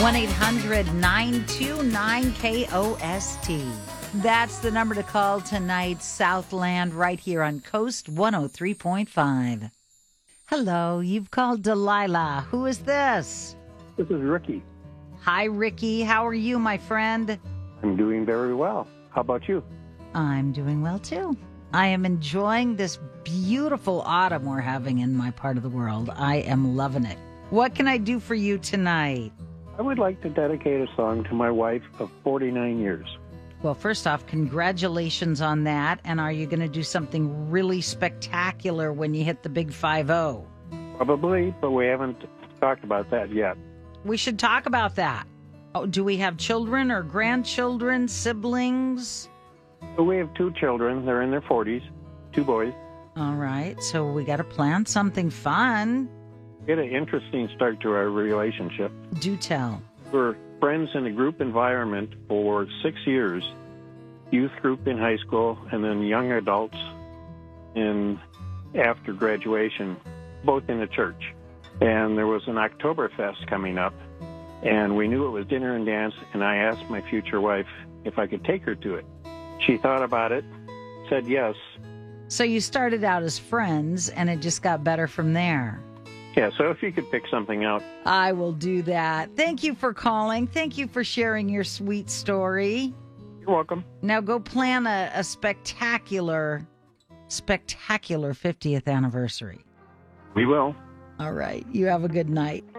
1-800-929-KOST. That's the number to call tonight, Southland, right here on Coast 103.5. Hello, you've called Delilah. Who is this? This is Ricky. Hi, Ricky. How are you, my friend? I'm doing very well. How about you? I'm doing well, too. I am enjoying this beautiful autumn we're having in my part of the world. I am loving it. What can I do for you tonight? I would like to dedicate a song to my wife of 49 years. Well, first off, congratulations on that. And are you going to do something really spectacular when you hit the big 5-0? Probably, but we haven't talked about that yet. We should talk about that. Oh, do we have children or grandchildren, siblings? So we have 2 children. They're in their 40s, 2 boys. All right. So we got to plan something fun. We had an interesting start to our relationship. Do tell. We're friends in a group environment for 6 years. Youth group in high school and then young adults after graduation, both in a church. And there was an Oktoberfest coming up, and we knew it was dinner and dance, and I asked my future wife if I could take her to it. She thought about it, said yes. So you started out as friends, and it just got better from there. Yeah, so if you could pick something out. I will do that. Thank you for calling. Thank you for sharing your sweet story. You're welcome. Now go plan a spectacular 50th anniversary. We will. All right. You have a good night.